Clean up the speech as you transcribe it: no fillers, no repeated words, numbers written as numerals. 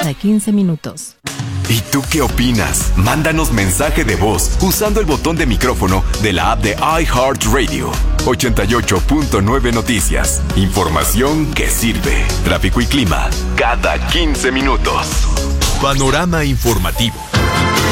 cada 15 minutos. ¿Y tú qué opinas? Mándanos mensaje de voz usando el botón de micrófono de la app de iHeartRadio. 88.9 Noticias. Información que sirve. Tráfico y clima cada 15 minutos. Panorama informativo.